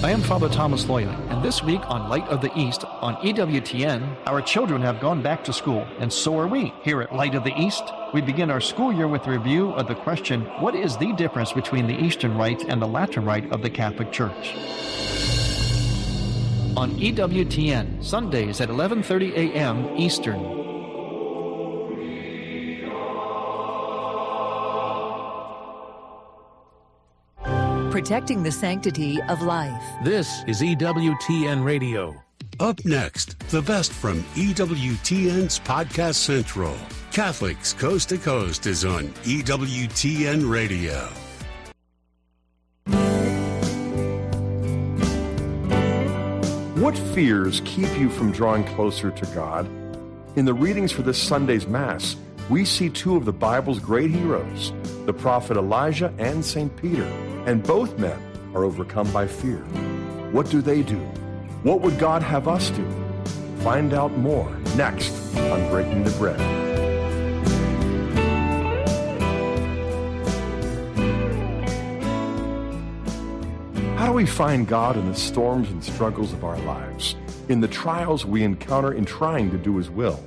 I am Father Thomas Loya, and this week on Light of the East on EWTN, our children have gone back to school, and so are we. Here at Light of the East, we begin our school year with a review of the question, what is the difference between the Eastern Rite and the Latin Rite of the Catholic Church? On EWTN, Sundays at 11:30 a.m. Eastern. Protecting the sanctity of life. This is EWTN Radio. Up next, the best from EWTN's Podcast Central. Catholics Coast to Coast is on EWTN Radio. What fears keep you from drawing closer to God? In the readings for this Sunday's Mass, we see two of the Bible's great heroes, the prophet Elijah and St. Peter, and both men are overcome by fear. What do they do? What would God have us do? Find out more next on Breaking the Bread. How do we find God in the storms and struggles of our lives, in the trials we encounter in trying to do His will?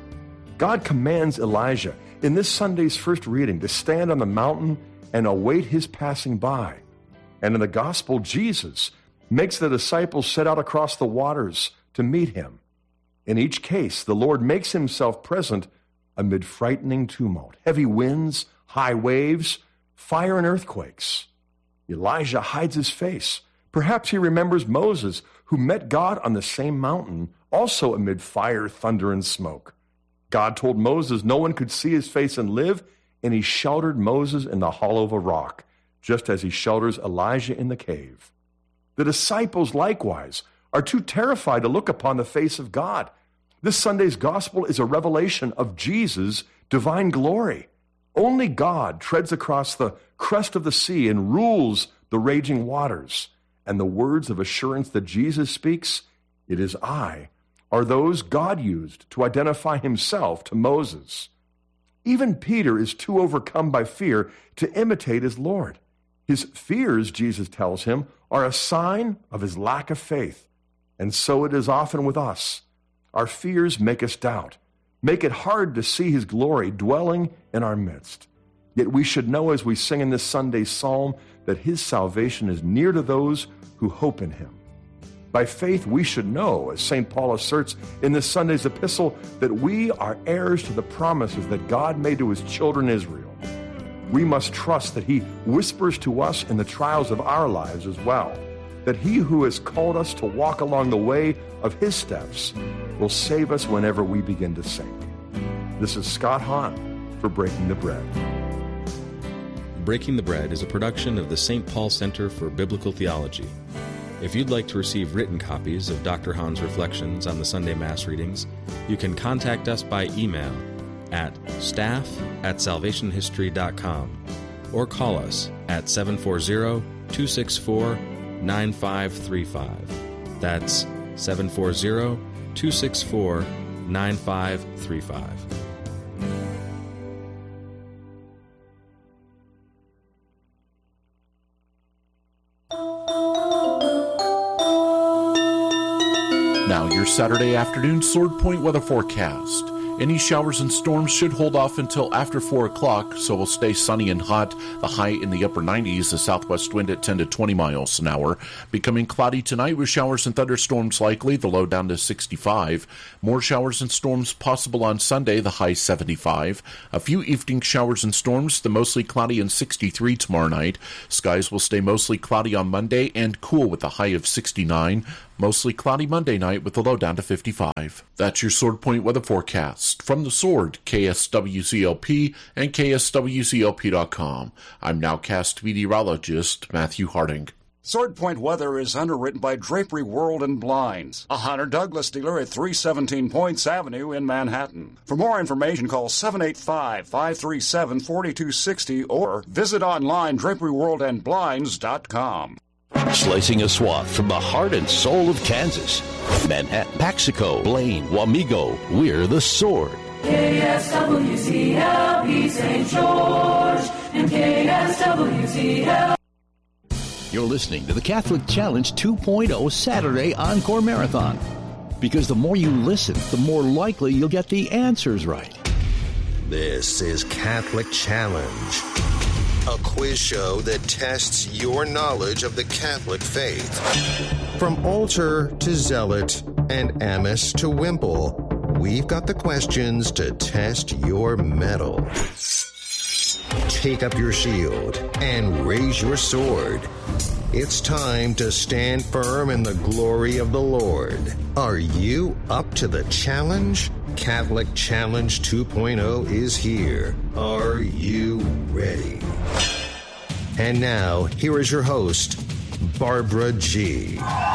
God commands Elijah in this Sunday's first reading to stand on the mountain and await His passing by. And in the Gospel, Jesus makes the disciples set out across the waters to meet Him. In each case, the Lord makes Himself present amid frightening tumult, heavy winds, high waves, fire and earthquakes. Elijah hides his face. Perhaps he remembers Moses, who met God on the same mountain, also amid fire, thunder, and smoke. God told Moses no one could see his face and live, and He sheltered Moses in the hollow of a rock, just as He shelters Elijah in the cave. The disciples, likewise, are too terrified to look upon the face of God. This Sunday's gospel is a revelation of Jesus' divine glory. Only God treads across the crest of the sea and rules the raging waters. And the words of assurance that Jesus speaks, "It is I," are those God used to identify Himself to Moses. Even Peter is too overcome by fear to imitate his Lord. His fears, Jesus tells him, are a sign of his lack of faith. And so it is often with us. Our fears make us doubt, make it hard to see His glory dwelling in our midst. Yet we should know as we sing in this Sunday's psalm that His salvation is near to those who hope in Him. By faith, we should know, as St. Paul asserts in this Sunday's epistle, that we are heirs to the promises that God made to His children Israel. We must trust that He whispers to us in the trials of our lives as well, that He who has called us to walk along the way of His steps will save us whenever we begin to sink. This is Scott Hahn for Breaking the Bread. Breaking the Bread is a production of the St. Paul Center for Biblical Theology. If you'd like to receive written copies of Dr. Hahn's reflections on the Sunday Mass readings, you can contact us by email at staff@salvationhistory.com or call us at 740-264-9535. That's 740-264-9535. Now, your Saturday afternoon Sword Point weather forecast. Any showers and storms should hold off until after 4 o'clock, so we'll stay sunny and hot. The high in the upper 90s, the southwest wind at 10 to 20 miles an hour. Becoming cloudy tonight with showers and thunderstorms likely, the low down to 65. More showers and storms possible on Sunday, the high 75. A few evening showers and storms, the mostly cloudy and 63 tomorrow night. Skies will stay mostly cloudy on Monday and cool with a high of 69. Mostly cloudy Monday night with the low down to 55. That's your Sword Point weather forecast. From the Sword, KSWCLP and KSWCLP.com. I'm nowcast meteorologist Matthew Harding. Sword Point weather is underwritten by Drapery World and Blinds, a Hunter Douglas dealer at 317 Points Avenue in Manhattan. For more information, call 785-537-4260 or visit online draperyworldandblinds.com. Slicing a swath from the heart and soul of Kansas. Manhattan, Paxico, Blaine, Wamego, we're the Sword. KSWCLP St. George and KSWCL. You're listening to the Catholic Challenge 2.0 Saturday Encore Marathon. Because the more you listen, the more likely you'll get the answers right. This is Catholic Challenge, a quiz show that tests your knowledge of the Catholic faith. From altar to zealot and amice to wimple, we've got the questions to test your mettle. Take up your shield and raise your sword. It's time to stand firm in the glory of the Lord. Are you up to the challenge? Catholic Challenge 2.0 is here. Are you ready? And now, here is your host, Barbara G.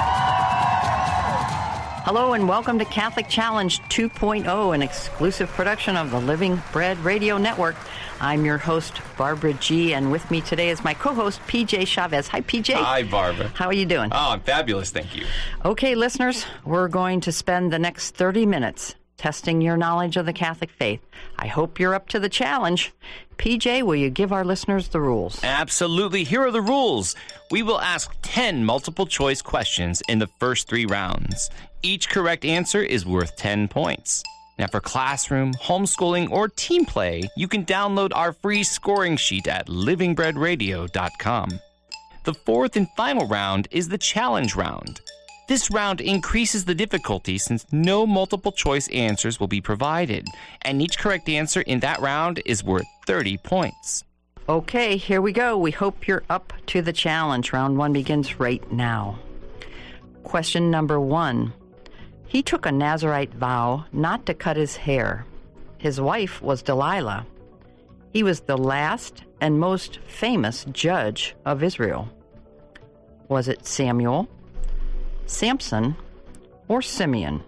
Hello and welcome to Catholic Challenge 2.0, an exclusive production of the Living Bread Radio Network. I'm your host, Barbara G., and with me today is my co-host, PJ Chavez. Hi, PJ. Hi, Barbara. How are you doing? Oh, I'm fabulous, thank you. Okay, listeners, we're going to spend the next 30 minutes testing your knowledge of the Catholic faith. I hope you're up to the challenge. PJ, will you give our listeners the rules? Absolutely. Here are the rules. We will ask 10 multiple-choice questions in the first 3 rounds. Each correct answer is worth 10 points. Now, for classroom, homeschooling, or team play, you can download our free scoring sheet at livingbreadradio.com. The fourth and final round is the challenge round. This round increases the difficulty since no multiple-choice answers will be provided, and each correct answer in that round is worth 30 points. Okay, here we go. We hope you're up to the challenge. Round 1 begins right now. Question number 1. He took a Nazirite vow not to cut his hair. His wife was Delilah. He was the last and most famous judge of Israel. Was it Samuel, Samson, or Simeon?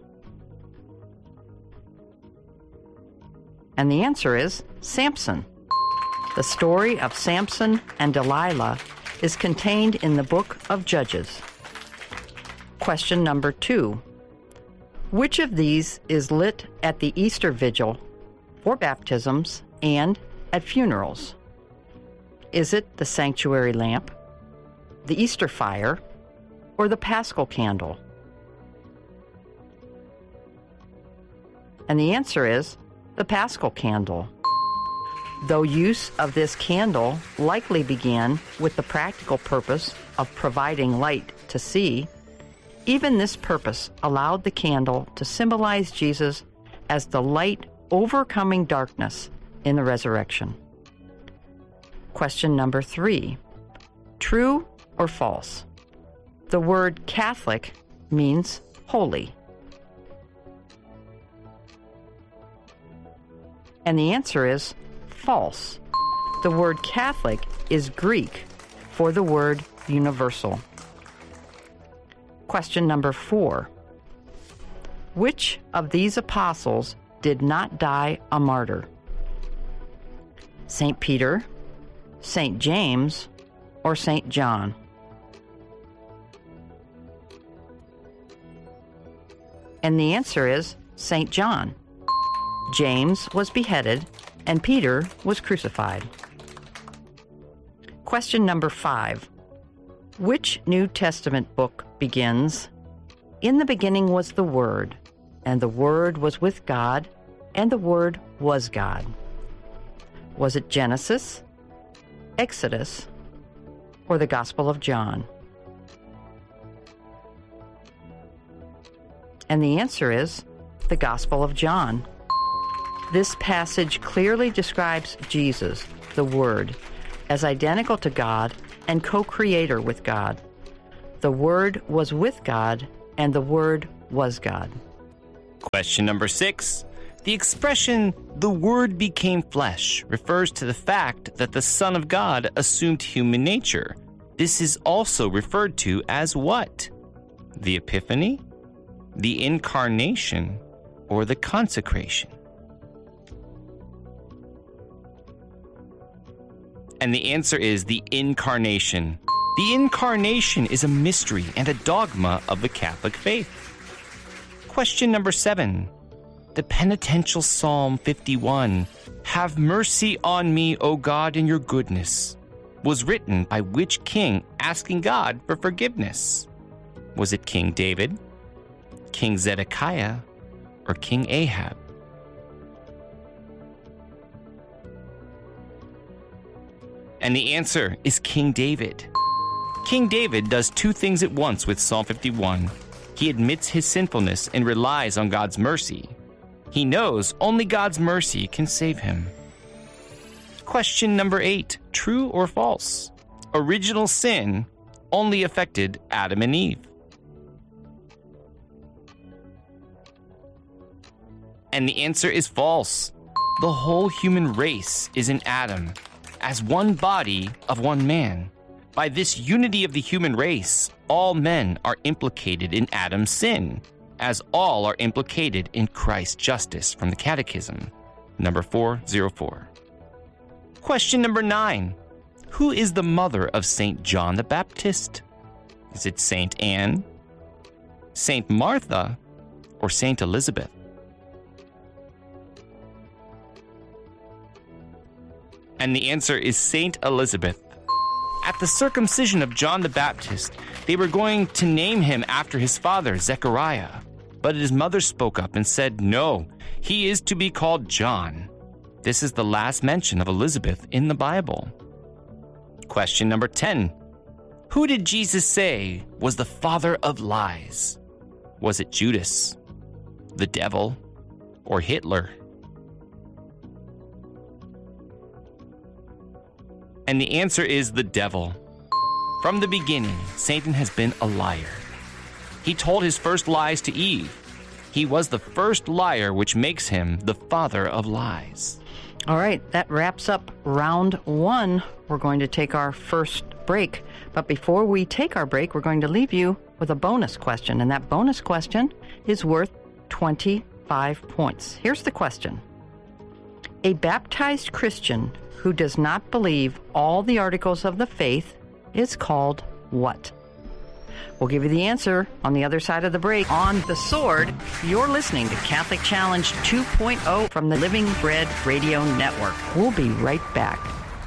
And the answer is Samson. The story of Samson and Delilah is contained in the book of Judges. Question number 2. Which of these is lit at the Easter Vigil, for baptisms, and at funerals? Is it the sanctuary lamp, the Easter fire, or the Paschal candle? And the answer is the Paschal candle. Though use of this candle likely began with the practical purpose of providing light to see, even this purpose allowed the candle to symbolize Jesus as the light overcoming darkness in the resurrection. Question number 3. True or false? The word Catholic means holy. And the answer is false. The word Catholic is Greek for the word universal. Question number 4. Which of these apostles did not die a martyr? St. Peter, St. James, or St. John? And the answer is St. John. James was beheaded and Peter was crucified. Question number 5. Which New Testament book begins, "In the beginning was the Word, and the Word was with God, and the Word was God"? Was it Genesis, Exodus, or the Gospel of John? And the answer is the Gospel of John. This passage clearly describes Jesus, the Word, as identical to God and co-creator with God. The Word was with God, and the Word was God. Question number 6. The expression, "the Word became flesh," refers to the fact that the Son of God assumed human nature. This is also referred to as what? The Epiphany, the Incarnation, or the Consecration? And the answer is the Incarnation. The Incarnation is a mystery and a dogma of the Catholic faith. Question number 7. The penitential Psalm 51, "Have mercy on me, O God, in your goodness." was written by which king asking God for forgiveness? Was it King David, King Zedekiah, or King Ahab? And the answer is King David. King David does two things at once with Psalm 51. He admits his sinfulness and relies on God's mercy. He knows only God's mercy can save him. Question number 8, true or false? Original sin only affected Adam and Eve. And the answer is false. The whole human race is in Adam, as one body of one man. By this unity of the human race, all men are implicated in Adam's sin, as all are implicated in Christ's justice, from the Catechism, number 404. Question number 9. Who is the mother of St. John the Baptist? Is it St. Anne, St. Martha, or St. Elizabeth? And the answer is St. Elizabeth. At the circumcision of John the Baptist, they were going to name him after his father, Zechariah. But his mother spoke up and said, no, he is to be called John. This is the last mention of Elizabeth in the Bible. Question number 10. Who did Jesus say was the father of lies? Was it Judas, the devil, or Hitler? And the answer is the devil. From the beginning, Satan has been a liar. He told his first lies to Eve. He was the first liar, which makes him the father of lies. All right, that wraps up round 1. We're going to take our first break. But before we take our break, we're going to leave you with a bonus question. And that bonus question is worth 25 points. Here's the question. A baptized Christian who does not believe all the articles of the faith is called what? We'll give you the answer on the other side of the break. On The Sword, you're listening to Catholic Challenge 2.0 from the Living Bread Radio Network. We'll be right back.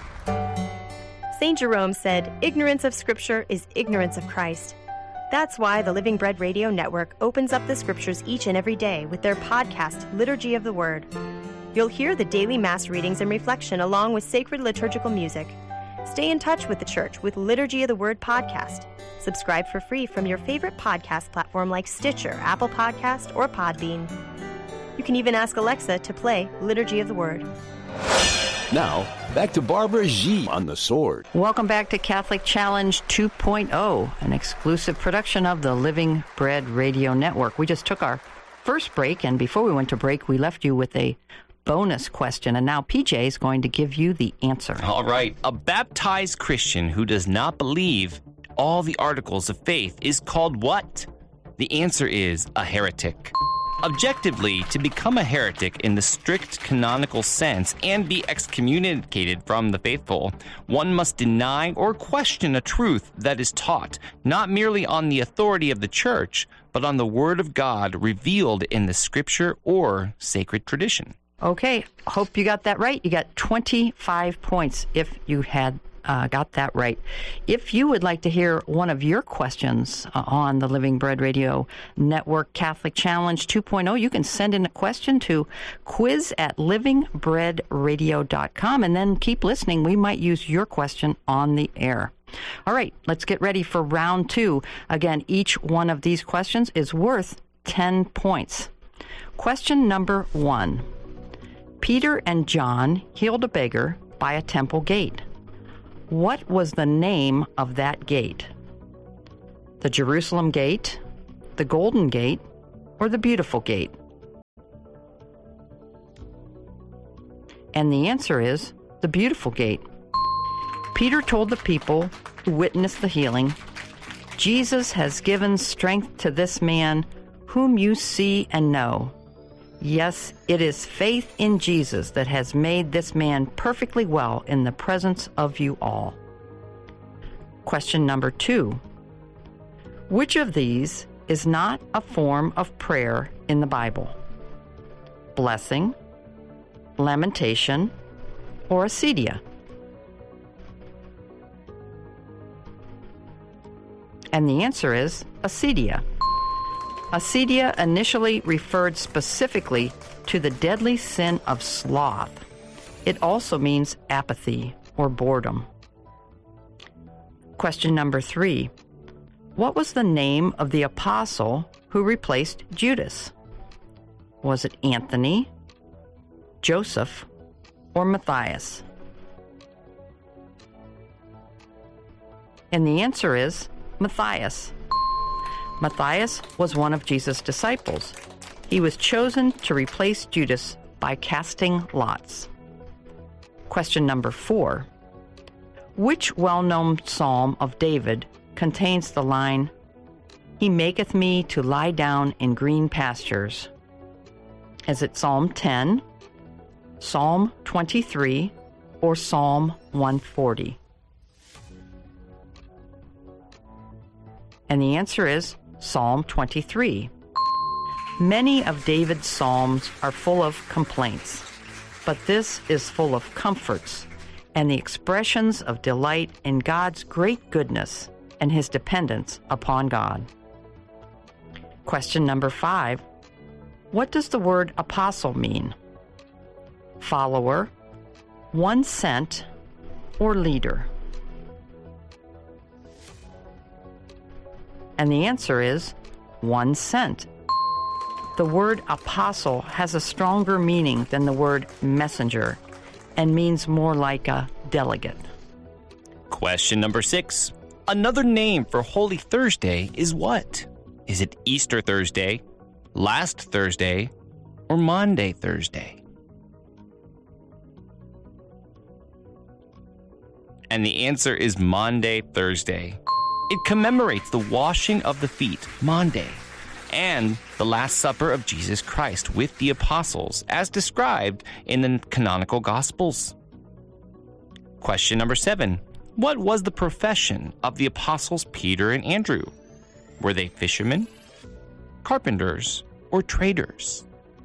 St. Jerome said, ignorance of Scripture is ignorance of Christ. That's why the Living Bread Radio Network opens up the Scriptures each and every day with their podcast, Liturgy of the Word. You'll hear the daily Mass readings and reflection along with sacred liturgical music. Stay in touch with the Church with Liturgy of the Word podcast. Subscribe for free from your favorite podcast platform like Stitcher, Apple Podcast, or Podbean. You can even ask Alexa to play Liturgy of the Word. Now, back to Barbara G. on The Sword. Welcome back to Catholic Challenge 2.0, an exclusive production of the Living Bread Radio Network. We just took our first break, and before we went to break, we left you with a bonus question, and now PJ is going to give you the answer. All right. A baptized Christian who does not believe all the articles of faith is called what? The answer is a heretic. Objectively, to become a heretic in the strict canonical sense and be excommunicated from the faithful, one must deny or question a truth that is taught, not merely on the authority of the Church, but on the Word of God revealed in the Scripture or sacred tradition. Okay, hope you got that right. You got 25 points if you had got that right. If you would like to hear one of your questions on the Living Bread Radio Network Catholic Challenge 2.0, you can send in a question to quiz@livingbreadradio.com and then keep listening. We might use your question on the air. All right, let's get ready for round 2. Again, each one of these questions is worth 10 points. Question number 1. Peter and John healed a beggar by a temple gate. What was the name of that gate? The Jerusalem Gate, the Golden Gate, or the Beautiful Gate? And the answer is the Beautiful Gate. Peter told the people who witnessed the healing, Jesus has given strength to this man whom you see and know. Yes, it is faith in Jesus that has made this man perfectly well in the presence of you all. Question number 2. Which of these is not a form of prayer in the Bible? Blessing, lamentation, or acedia? And the answer is acedia. Acedia initially referred specifically to the deadly sin of sloth. It also means apathy or boredom. Question number 3. What was the name of the apostle who replaced Judas? Was it Anthony, Joseph, or Matthias? And the answer is Matthias. Matthias was one of Jesus' disciples. He was chosen to replace Judas by casting lots. Question number 4. Which well-known psalm of David contains the line, "He maketh me to lie down in green pastures"? Is it Psalm 10, Psalm 23, or Psalm 140? And the answer is Psalm 23. Many of David's psalms are full of complaints, but this is full of comforts and the expressions of delight in God's great goodness and his dependence upon God. Question number 5. What does the word apostle mean? Follower, one sent, or leader? And the answer is one sent. The word apostle has a stronger meaning than the word messenger and means more like a delegate. Question number 6. Another name for Holy Thursday is what? Is it Easter Thursday, Last Thursday, or Maundy Thursday? And the answer is Maundy Thursday. It commemorates the washing of the feet, Maundy, and the Last Supper of Jesus Christ with the apostles, as described in the canonical Gospels. Question number 7. What was the profession of the apostles Peter and Andrew? Were they fishermen, carpenters, or traders?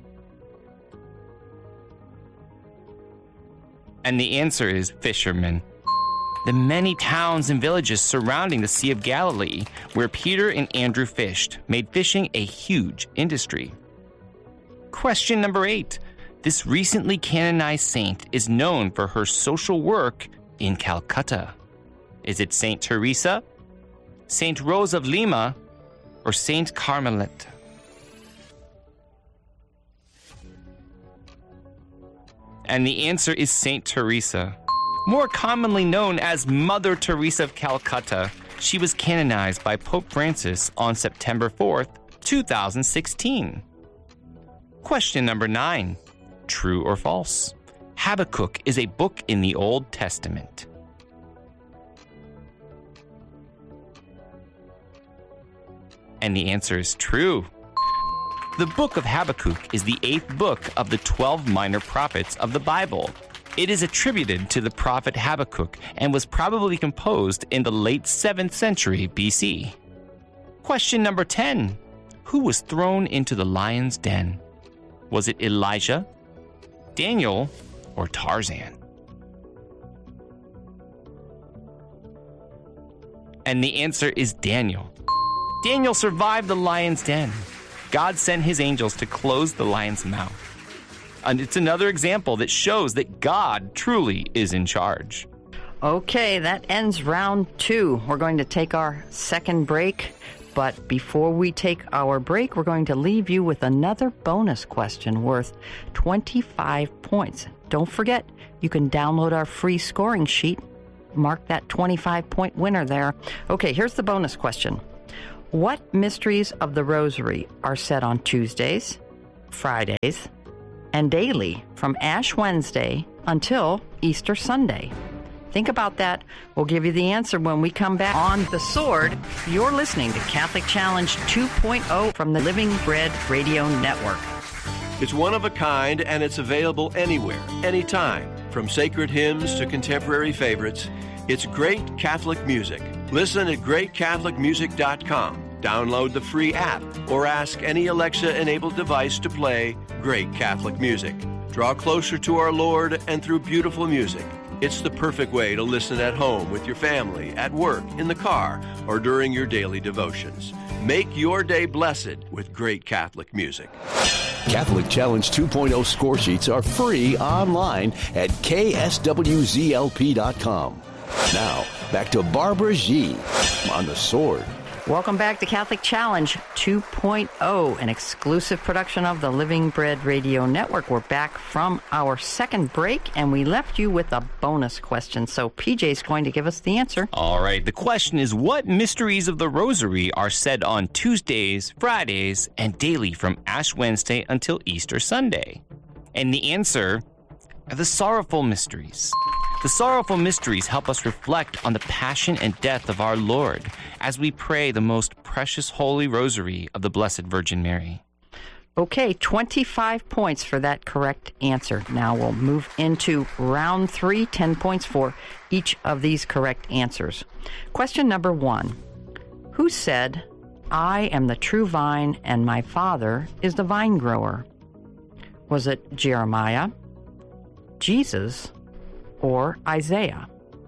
And the answer is fishermen. The many towns and villages surrounding the Sea of Galilee, where Peter and Andrew fished, made fishing a huge industry. Question number 8. This recently canonized saint is known for her social work in Calcutta. Is it Saint Teresa, Saint Rose of Lima, or Saint Carmelite? And the answer is Saint Teresa. More commonly known as Mother Teresa of Calcutta, she was canonized by Pope Francis on September 4th, 2016. Question number 9. True or false? Habakkuk is a book in the Old Testament. And the answer is true. The book of Habakkuk is the 8th book of the 12 minor prophets of the Bible. It is attributed to the prophet Habakkuk and was probably composed in the late 7th century BC. Question number 10. Who was thrown into the lion's den? Was it Elijah, Daniel, or Tarzan? And the answer is Daniel. Daniel survived the lion's den. God sent his angels to close the lion's mouth. And it's another example that shows that God truly is in charge. Okay, that ends round 2. We're going to take our second break. But before we take our break, we're going to leave you with another bonus question worth 25 points. Don't forget, you can download our free scoring sheet. Mark that 25-point winner there. Okay, here's the bonus question. What mysteries of the Rosary are said on Tuesdays, Fridays, and daily from Ash Wednesday until Easter Sunday? Think about that. We'll give you the answer when we come back on The Sword. You're listening to Catholic Challenge 2.0 from the Living Bread Radio Network. It's one of a kind, and it's available anywhere, anytime. From sacred hymns to contemporary favorites, it's great Catholic music. Listen at greatcatholicmusic.com. Download the free app or ask any Alexa-enabled device to play Great Catholic Music. Draw closer to our Lord and through beautiful music. It's the perfect way to listen at home with your family, at work, in the car, or during your daily devotions. Make your day blessed with great Catholic music. Catholic Challenge 2.0 score sheets are free online at kswzlp.com. Now, back to Barbara G. on the Sword. Welcome back to Catholic Challenge 2.0, an exclusive production of the Living Bread Radio Network. We're back from our second break, and we left you with a bonus question. So PJ's going to give us the answer. All right. The question is, what mysteries of the Rosary are said on Tuesdays, Fridays, and daily from Ash Wednesday until Easter Sunday? And the answer are the sorrowful mysteries. The sorrowful mysteries help us reflect on the passion and death of our Lord as we pray the most precious Holy Rosary of the Blessed Virgin Mary. Okay, 25 points for that correct answer. Now we'll move into round 3, 10 points for each of these correct answers. Question number 1. Who said, "I am the true vine and my Father is the vine grower"? Was it Jeremiah, Jesus, or Isaiah?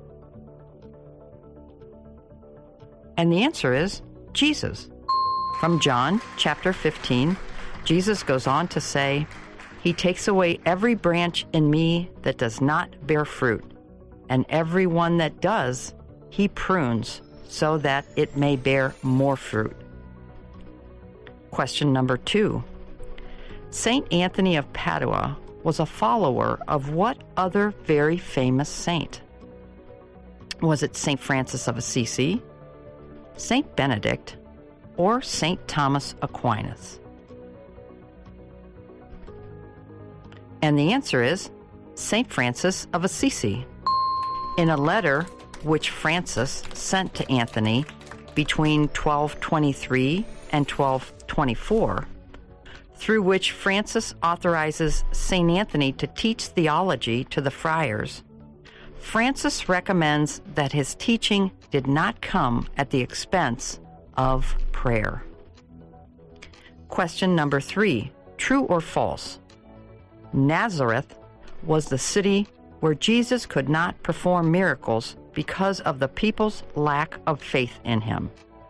And the answer is Jesus. From John chapter 15, Jesus goes on to say, "He takes away every branch in me that does not bear fruit, and every one that does, he prunes so that it may bear more fruit." Question number 2. Saint Anthony of Padua was a follower of what other very famous saint? Was it St. Francis of Assisi, St. Benedict, or St. Thomas Aquinas? And the answer is St. Francis of Assisi. In a letter which Francis sent to Anthony between 1223 and 1224, through which Francis authorizes St. Anthony to teach theology to the friars, Francis recommends that his teaching did not come at the expense of prayer. Question number 3, true or false? Nazareth was the city where Jesus could not perform miracles because of the people's lack of faith in him.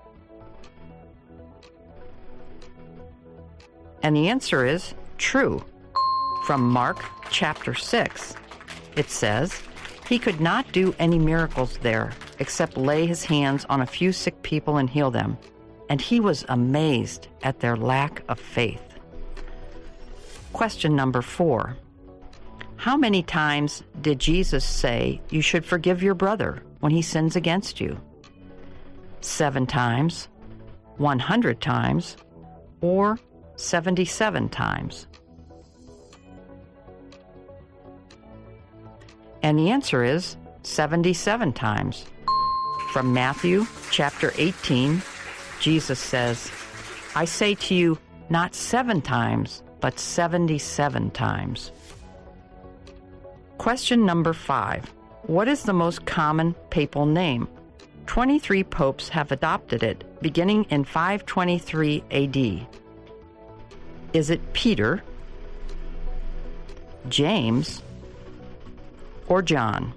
And the answer is true. From Mark chapter 6, it says, "He could not do any miracles there except lay his hands on a few sick people and heal them, and he was amazed at their lack of faith." Question number 4. How many times did Jesus say you should forgive your brother when he sins against you? 7 times, 100 times, or 77 times? And the answer is 77 times. From Matthew chapter 18, Jesus says, "I say to you, not 7 times, but 77 times." Question number 5. What is the most common papal name? 23 popes have adopted it, beginning in 523 AD. Is it Peter, James, or John?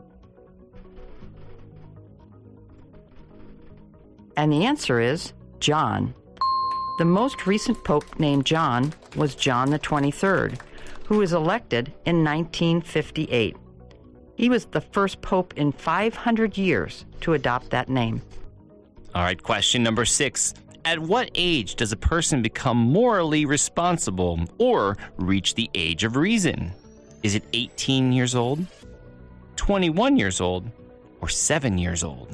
And the answer is John. The most recent pope named John was John the 23rd, who was elected in 1958. He was the first pope in 500 years to adopt that name. All right, question number 6. At what age does a person become morally responsible or reach the age of reason? Is it 18 years old, 21 years old, or 7 years old?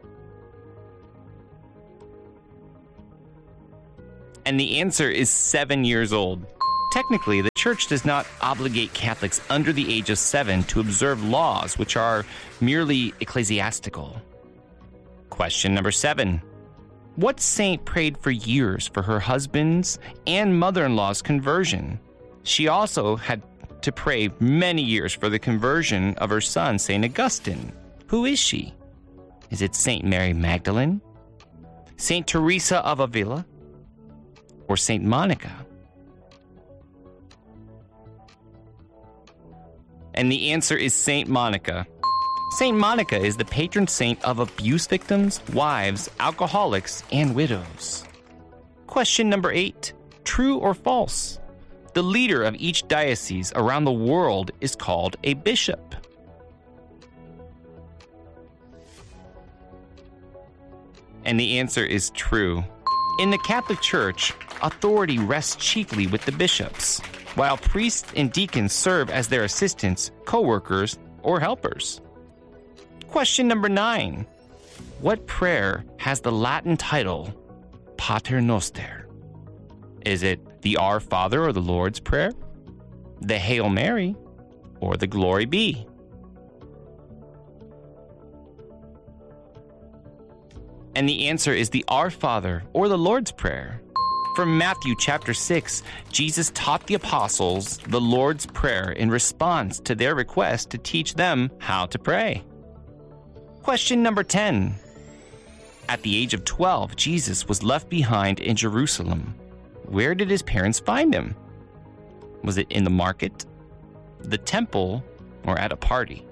And the answer is 7 years old. Technically, the Church does not obligate Catholics under the age of 7 to observe laws which are merely ecclesiastical. Question number 7. What saint prayed for years for her husband's and mother-in-law's conversion? She also had to pray many years for the conversion of her son, St. Augustine. Who is she? Is it St. Mary Magdalene, St. Teresa of Avila, or St. Monica? And the answer is St. Monica. Saint Monica is the patron saint of abuse victims, wives, alcoholics, and widows. Question number 8. True or false? The leader of each diocese around the world is called a bishop. And the answer is true. In the Catholic Church, authority rests chiefly with the bishops, while priests and deacons serve as their assistants, co-workers, or helpers. Question number 9. What prayer has the Latin title Pater Noster? Is it the Our Father or the Lord's Prayer, the Hail Mary, or the Glory Be? And the answer is the Our Father or the Lord's Prayer. From Matthew chapter 6, Jesus taught the apostles the Lord's Prayer in response to their request to teach them how to pray. Question number 10. At the age of 12, Jesus was left behind in Jerusalem. Where did his parents find him? Was it in the market, the temple, or at a party?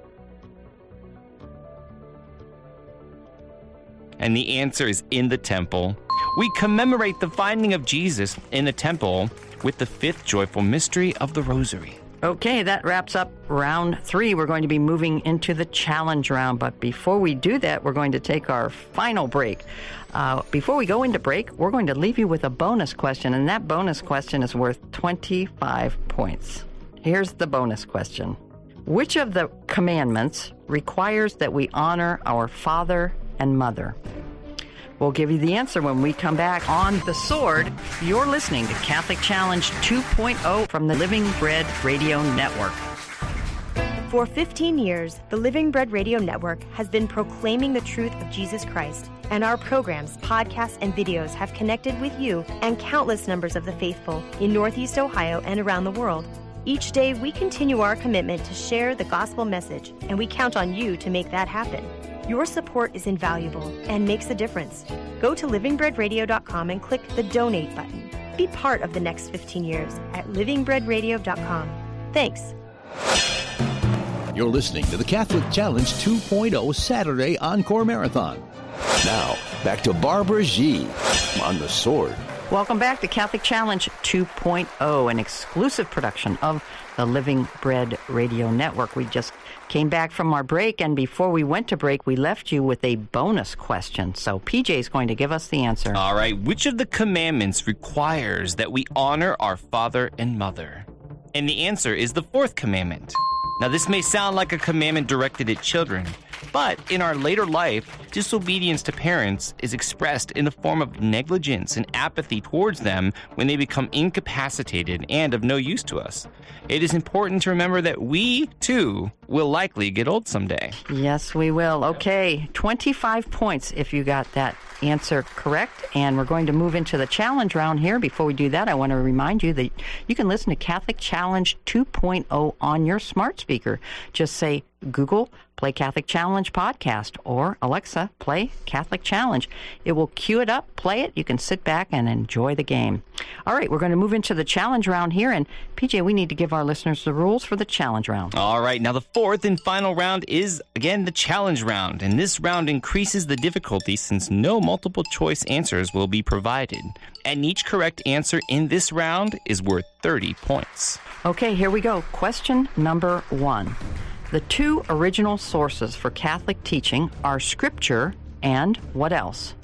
And the answer is in the temple. We commemorate the finding of Jesus in the temple with the 5th joyful mystery of the Rosary. Okay, that wraps up round 3. We're going to be moving into the challenge round. But before we do that, we're going to take our final break. Before we go into break, we're going to leave you with a bonus question. And that bonus question is worth 25 points. Here's the bonus question. Which of the commandments requires that we honor our father and mother? We'll give you the answer when we come back on The Sword. You're listening to Catholic Challenge 2.0 from the Living Bread Radio Network. For 15 years, the Living Bread Radio Network has been proclaiming the truth of Jesus Christ, and our programs, podcasts, and videos have connected with you and countless numbers of the faithful in Northeast Ohio and around the world. Each day, we continue our commitment to share the gospel message, and we count on you to make that happen. Your support is invaluable and makes a difference. Go to livingbreadradio.com and click the donate button. Be part of the next 15 years at livingbreadradio.com. Thanks. You're listening to the Catholic Challenge 2.0 Saturday Encore Marathon. Now, back to Barbara G. on The Sword. Welcome back to Catholic Challenge 2.0, an exclusive production of the Living Bread Radio Network. We just came back from our break, and before we went to break, we left you with a bonus question. So PJ is going to give us the answer. All right. Which of the commandments requires that we honor our father and mother? And the answer is the 4th commandment. Now, this may sound like a commandment directed at children, but in our later life, disobedience to parents is expressed in the form of negligence and apathy towards them when they become incapacitated and of no use to us. It is important to remember that we, too, will likely get old someday. Yes, we will. Okay, 25 points if you got that answer correct. And we're going to move into the challenge round here. Before we do that, I want to remind you that you can listen to Catholic Challenge 2.0 on your smart speaker. Just say, Google, play Catholic Challenge podcast, or Alexa, play Catholic Challenge. It will cue it up, play it. You can sit back and enjoy the game. All right, we're going to move into the challenge round here. And PJ, we need to give our listeners the rules for the challenge round. All right, now the 4th and final round is, again, the challenge round. And this round increases the difficulty since no multiple choice answers will be provided. And each correct answer in this round is worth 30 points. Okay, here we go. Question number 1. The 2 original sources for Catholic teaching are Scripture and what else?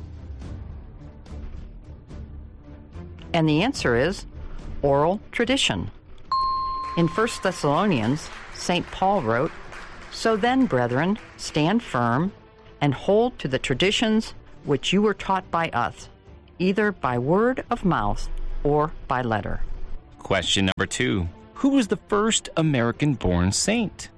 And the answer is oral tradition. In 1 Thessalonians, St. Paul wrote, "So then, brethren, stand firm and hold to the traditions which you were taught by us, either by word of mouth or by letter." Question number 2. Who was the first American-born saint?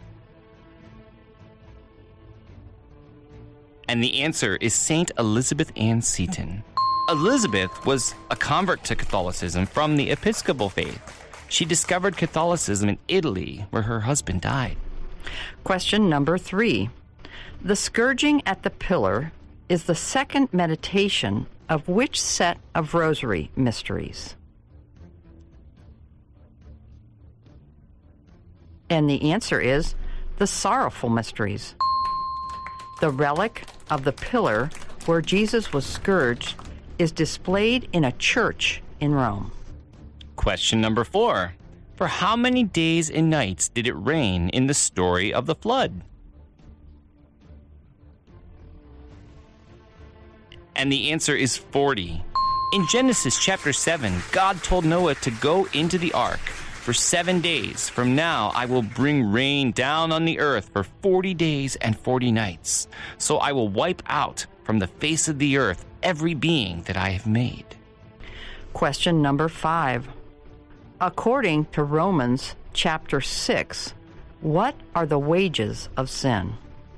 And the answer is Saint Elizabeth Ann Seton. Elizabeth was a convert to Catholicism from the Episcopal faith. She discovered Catholicism in Italy, where her husband died. Question number 3. The scourging at the pillar is the second meditation of which set of rosary mysteries? And the answer is the sorrowful mysteries. The relic of the pillar where Jesus was scourged is displayed in a church in Rome. Question number 4. For how many days and nights did it rain in the story of the flood? And the answer is 40. In Genesis chapter 7, God told Noah to go into the ark for 7 days. From now I will bring rain down on the earth for 40 days and 40 nights. So I will wipe out from the face of the earth every being that I have made. Question number 5. According to Romans chapter 6, what are the wages of sin?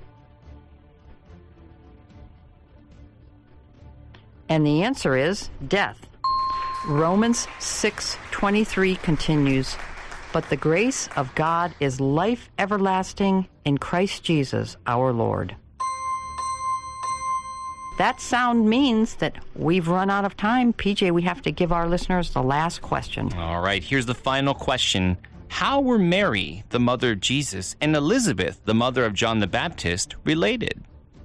And the answer is death. Romans 6:23 continues, but the grace of God is life everlasting in Christ Jesus our Lord. That sound means that we've run out of time. PJ, we have to give our listeners the last question. All right, here's the final question. How were Mary, the mother of Jesus, and Elizabeth, the mother of John the Baptist, related?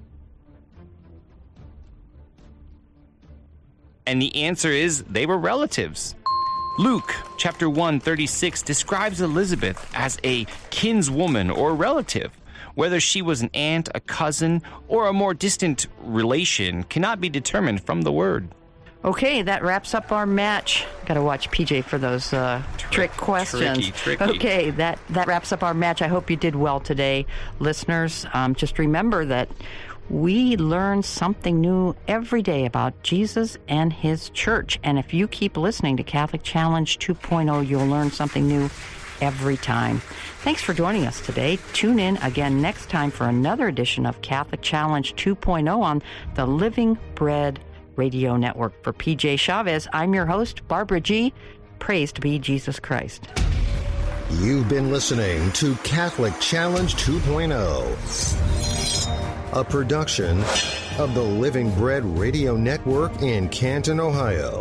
And the answer is they were relatives. Luke chapter 1:36 describes Elizabeth as a kinswoman or relative. Whether she was an aunt, a cousin, or a more distant relation cannot be determined from the word. Okay, that wraps up our match. Got to watch PJ for those trick questions. Tricky. Okay, that wraps up our match. I hope you did well today, listeners. Just remember that we learn something new every day about Jesus and his church. And if you keep listening to Catholic Challenge 2.0, you'll learn something new every time. Thanks for joining us today. Tune in again next time for another edition of Catholic Challenge 2.0 on the Living Bread Radio Network. For PJ Chavez, I'm your host, Barbara G. Praise to be Jesus Christ. You've been listening to Catholic Challenge 2.0, a production of the Living Bread Radio Network in Canton, Ohio.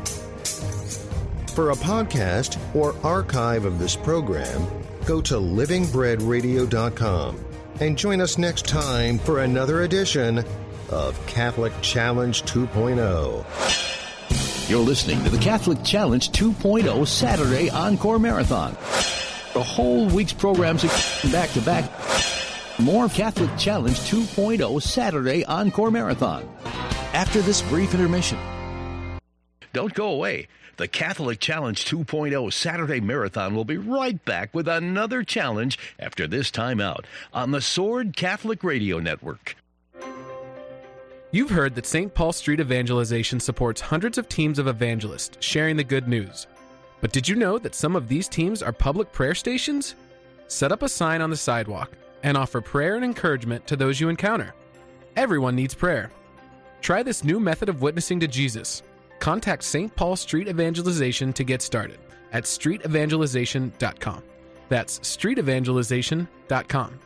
For a podcast or archive of this program, go to livingbreadradio.com and join us next time for another edition of Catholic Challenge 2.0. You're listening to the Catholic Challenge 2.0 Saturday Encore Marathon. The whole week's programs are back to back. More Catholic Challenge 2.0 Saturday Encore Marathon after this brief intermission. Don't go away. The Catholic Challenge 2.0 Saturday Marathon will be right back with another challenge after this time out on the Sword Catholic Radio Network. You've heard that St. Paul Street Evangelization supports hundreds of teams of evangelists sharing the good news. But did you know that some of these teams are public prayer stations? Set up a sign on the sidewalk and offer prayer and encouragement to those you encounter. Everyone needs prayer. Try this new method of witnessing to Jesus. Contact St. Paul Street Evangelization to get started at streetevangelization.com. That's streetevangelization.com.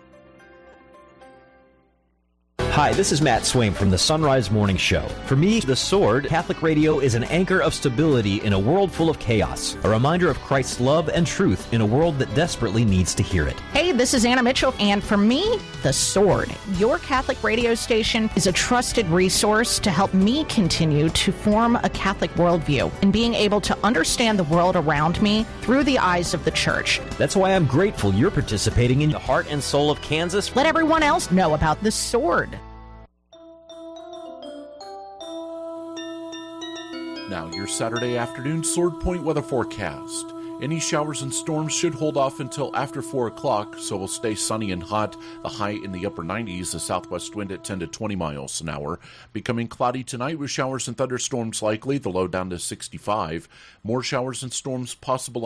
Hi, this is Matt Swaim from the Sunrise Morning Show. For me, The Sword, Catholic radio is an anchor of stability in a world full of chaos, a reminder of Christ's love and truth in a world that desperately needs to hear it. Hey, this is Anna Mitchell, and for me, The Sword, your Catholic radio station, is a trusted resource to help me continue to form a Catholic worldview and being able to understand the world around me through the eyes of the Church. That's why I'm grateful you're participating in the heart and soul of Kansas. Let everyone else know about The Sword. Now, your Saturday afternoon Sword Point weather forecast. Any showers and storms should hold off until after 4 o'clock, so we'll stay sunny and hot. The high in the upper 90s, the southwest wind at 10 to 20 miles an hour. Becoming cloudy tonight with showers and thunderstorms likely, the low down to 65. More showers and storms possible